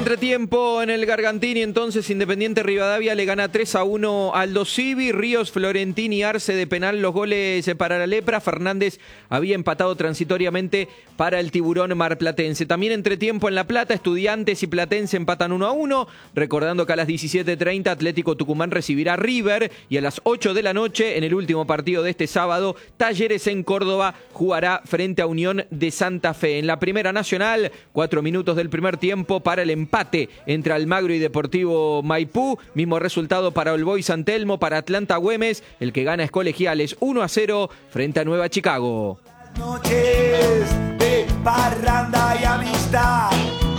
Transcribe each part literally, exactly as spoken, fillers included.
Entretiempo en el Gargantini, entonces Independiente Rivadavia le gana tres a uno al Aldo Civi. Ríos, Florentini, Arce de penal los goles para la Lepra. Fernández había empatado transitoriamente para el Tiburón marplatense. También entretiempo en La Plata, Estudiantes y Platense empatan uno a uno. Recordando que a las diecisiete treinta Atlético Tucumán recibirá a River y a las ocho de la noche, en el último partido de este sábado, Talleres en Córdoba jugará frente a Unión de Santa Fe. En la Primera Nacional, cuatro minutos del primer tiempo para el empate entre Almagro y Deportivo Maipú. Mismo resultado para All Boys San Telmo, para Atlanta Güemes. El que gana es Colegiales uno a cero frente a Nueva Chicago. Noches de parranda y amistad.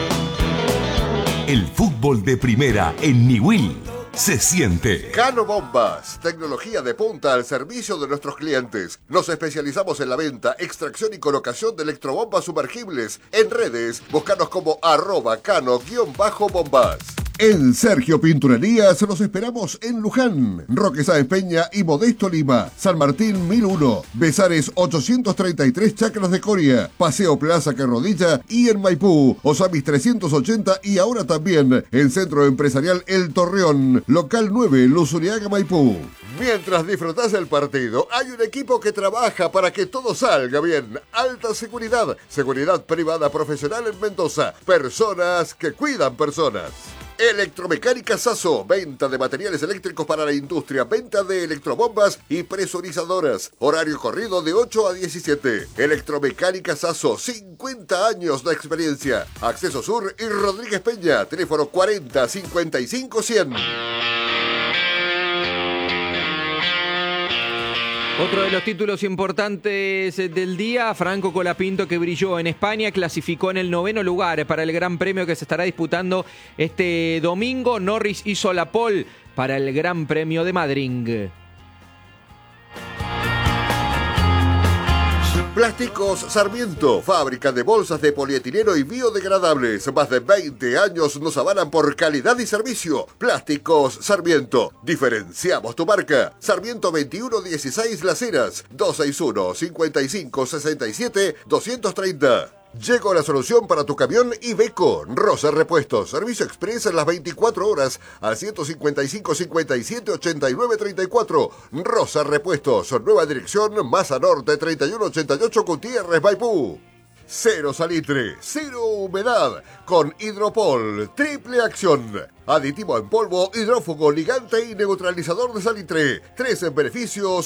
El fútbol de primera en Niwil se siente. Cano Bombas, tecnología de punta al servicio de nuestros clientes. Nos especializamos en la venta, extracción y colocación de electrobombas sumergibles. En redes, búscanos como arroba cano-bombas. En Sergio Pinturerías los esperamos en Luján, Roque Sáenz Peña y Modesto Lima, San Martín mil uno, Besares ochocientos treinta y tres, Chacras de Coria, Paseo Plaza Carrodilla y en Maipú, Osamis trescientos ochenta y ahora también en Centro Empresarial El Torreón, local nueve, Luzuriaga, Maipú. Mientras disfrutás del partido, hay un equipo que trabaja para que todo salga bien. Alta seguridad, seguridad privada profesional en Mendoza, personas que cuidan personas. Electromecánica Sasso, venta de materiales eléctricos para la industria, venta de electrobombas y presurizadoras. Horario corrido de ocho a diecisiete. Electromecánica Sasso, cincuenta años de experiencia. Acceso Sur y Rodríguez Peña, teléfono cuarenta cincuenta y cinco cien. Otro de los títulos importantes del día, Franco Colapinto, que brilló en España, clasificó en el noveno lugar para el Gran Premio que se estará disputando este domingo. Norris hizo la pole para el Gran Premio de Madrid. Plásticos Sarmiento, fábrica de bolsas de polietileno y biodegradables. Más de veinte años nos avalan por calidad y servicio. Plásticos Sarmiento, diferenciamos tu marca. Sarmiento veintiuno dieciséis Las Heras, dos seis uno, cinco cinco, seis siete, dos tres cero. Llegó la solución para tu camión Iveco. Rosa Repuestos, servicio express en las veinticuatro horas al ciento cincuenta y cinco, cincuenta y siete, ochenta y nueve, treinta y cuatro. Rosa Repuestos, nueva dirección, Maza Norte, treinta y uno ochenta y ocho, Gutiérrez, Maipú. Cero salitre, cero humedad, con Hidropol, triple acción. Aditivo en polvo, hidrófugo, ligante y neutralizador de salitre. Tres beneficios